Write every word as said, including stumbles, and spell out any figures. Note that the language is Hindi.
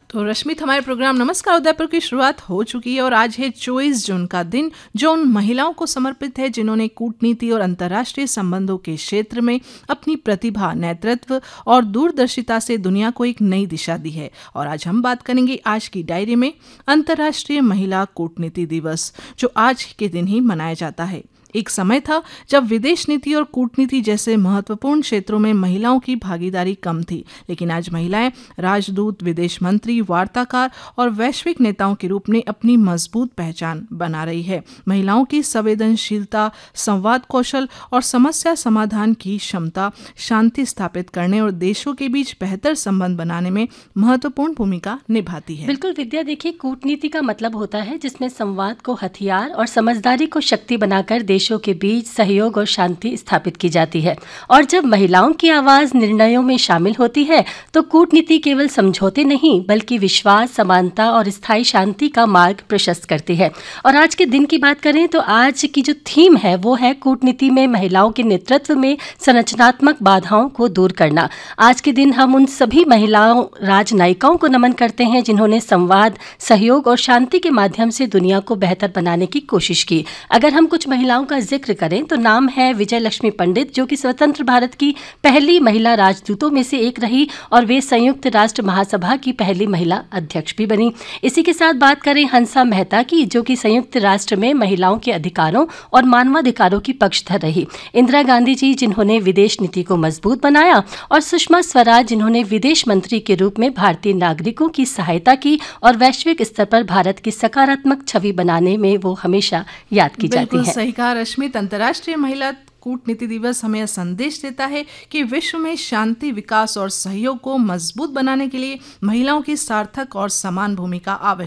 तो रश्मित, हमारे प्रोग्राम नमस्कार उदयपुर की शुरुआत हो चुकी है और आज है चौबीस जून का दिन, जो उन महिलाओं को समर्पित है जिन्होंने कूटनीति और अंतर्राष्ट्रीय संबंधों के क्षेत्र में अपनी प्रतिभा, नेतृत्व और दूरदर्शिता से दुनिया को एक नई दिशा दी है। और आज हम बात करेंगे आज की डायरी में अंतर्राष्ट्रीय महिला कूटनीति दिवस, जो आज के दिन ही मनाया जाता है। एक समय था जब विदेश नीति और कूटनीति जैसे महत्वपूर्ण क्षेत्रों में महिलाओं की भागीदारी कम थी, लेकिन आज महिलाएं राजदूत, विदेश मंत्री, वार्ताकार और वैश्विक नेताओं के रूप में अपनी मजबूत पहचान बना रही है। महिलाओं की संवेदनशीलता, संवाद कौशल और समस्या समाधान की क्षमता शांति स्थापित करने और देशों के बीच बेहतर संबंध बनाने में महत्वपूर्ण भूमिका निभाती है। बिल्कुल विद्या, देखिए, कूटनीति का मतलब होता है जिसमें संवाद को हथियार और समझदारी को शक्ति बनाकर देशों के बीच सहयोग और शांति स्थापित की जाती है। और जब महिलाओं की आवाज निर्णयों में शामिल होती है तो कूटनीति केवल समझौते नहीं बल्कि विश्वास, समानता और स्थायी शांति का मार्ग प्रशस्त करती है। और आज के दिन की बात करें तो आज की जो थीम है वो है कूटनीति में महिलाओं के नेतृत्व में संरचनात्मक बाधाओं को दूर करना। आज के दिन हम उन सभी महिलाओं राजनायिकाओं को नमन करते हैं जिन्होंने संवाद, सहयोग और शांति के माध्यम से दुनिया को बेहतर बनाने की कोशिश की। अगर हम कुछ महिलाओं का जिक्र करें तो नाम है विजय लक्ष्मी पंडित, जो कि स्वतंत्र भारत की पहली महिला राजदूतों में से एक रही और वे संयुक्त राष्ट्र महासभा की पहली महिला अध्यक्ष भी बनी। इसी के साथ बात करें हंसा मेहता की, जो कि संयुक्त राष्ट्र में महिलाओं के अधिकारों और मानवाधिकारों की पक्षधर रही। इंदिरा गांधी जी, जिन्होंने विदेश नीति को मजबूत बनाया, और सुषमा स्वराज, जिन्होंने विदेश मंत्री के रूप में भारतीय नागरिकों की सहायता की और वैश्विक स्तर पर भारत की सकारात्मक छवि बनाने में वो हमेशा याद की जाती है। सही कहा रश्मित, अंतर्राष्ट्रीय महिला कूटनीति दिवस हमें संदेश देता है कि विश्व में शांति, विकास और सहयोग को मजबूत बनाने के लिए महिलाओं की सार्थक और समान भूमिका आवश्यक